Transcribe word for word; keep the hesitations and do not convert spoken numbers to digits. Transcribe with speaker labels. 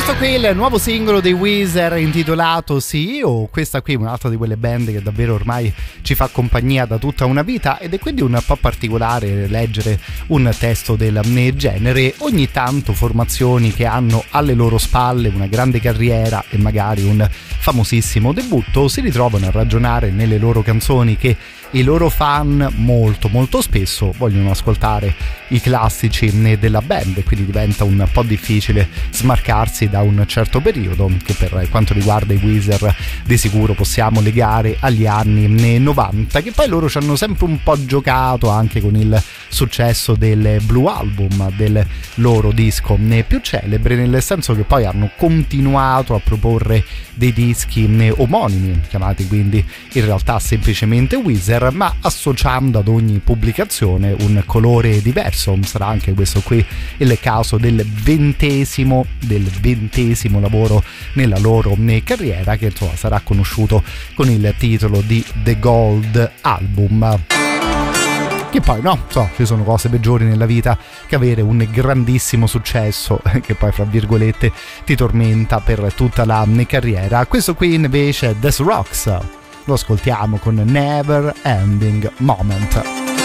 Speaker 1: Questo qui è il nuovo singolo dei Weezer intitolato C E O. Questa qui è un'altra di quelle band che davvero ormai ci fa compagnia da tutta una vita, ed è quindi un po' particolare leggere un testo del genere. Ogni tanto formazioni che hanno alle loro spalle una grande carriera e magari un famosissimo debutto si ritrovano a ragionare nelle loro canzoni che i loro fan molto molto spesso vogliono ascoltare i classici della band, quindi diventa un po' difficile smarcarsi da un certo periodo che per quanto riguarda i Weezer di sicuro possiamo legare agli anni novanta, che poi loro ci hanno sempre un po' giocato anche con il successo del Blue Album, del loro disco più celebre, nel senso che poi hanno continuato a proporre dei dischi omonimi chiamati quindi in realtà semplicemente Weezer, ma associando ad ogni pubblicazione un colore diverso. Sarà anche questo qui il caso del ventesimo del ventesimo lavoro nella loro carriera, che insomma sarà conosciuto con il titolo di The Gold Album. Che poi no, so, ci sono cose peggiori nella vita che avere un grandissimo successo che poi fra virgolette ti tormenta per tutta la carriera. Questo qui invece è The Rocks, lo ascoltiamo con Never Ending Moment.